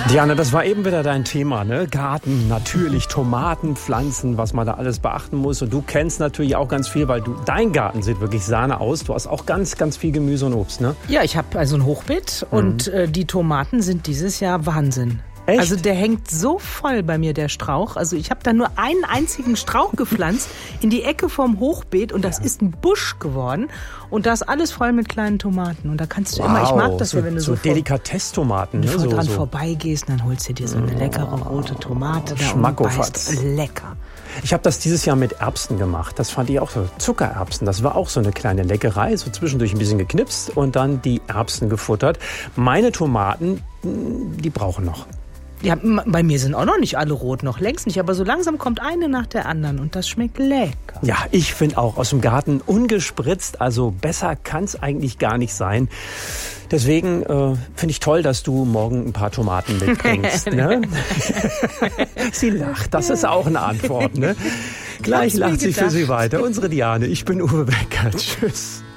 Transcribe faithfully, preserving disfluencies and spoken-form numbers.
Diana, das war eben wieder dein Thema, ne? Garten, natürlich Tomaten, Pflanzen, was man da alles beachten muss. Und du kennst natürlich auch ganz viel, weil du, dein Garten sieht wirklich Sahne aus. Du hast auch ganz, ganz viel Gemüse und Obst, ne? Ja, ich habe also ein Hochbeet mhm. und äh, die Tomaten sind dieses Jahr Wahnsinn. Echt? Also der hängt so voll bei mir, der Strauch. Also ich habe da nur einen einzigen Strauch gepflanzt in die Ecke vom Hochbeet und das ja. ist ein Busch geworden. Und da ist alles voll mit kleinen Tomaten. Und da kannst du wow. immer, ich mag das so, ja, wenn du so, so Delikatesstomaten, ne? Wenn du so, dran so. vorbeigehst, dann holst du dir so eine leckere rote Tomate da und beißt. Lecker. Ich habe das dieses Jahr mit Erbsen gemacht. Das fand ich auch so. Zuckererbsen, das war auch so eine kleine Leckerei. So zwischendurch ein bisschen geknipst und dann die Erbsen gefuttert. Meine Tomaten, die brauchen noch. Ja, bei mir sind auch noch nicht alle rot, noch längst nicht. Aber so langsam kommt eine nach der anderen und das schmeckt lecker. Ja, ich finde auch aus dem Garten ungespritzt. Also besser kann es eigentlich gar nicht sein. Deswegen äh, finde ich toll, dass du morgen ein paar Tomaten mitbringst. Ne? Sie lacht, das ist auch eine Antwort. Ne? Gleich lacht sie für sie weiter. Unsere Diane, ich bin Uwe Becker. Tschüss.